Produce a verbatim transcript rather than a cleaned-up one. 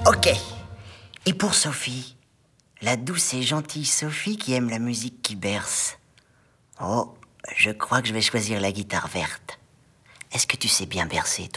Ok. Et pour Sophie, la douce et gentille Sophie qui aime la musique qui berce. Oh, je crois que je vais choisir la guitare verte. Est-ce que tu sais bien bercer, toi ?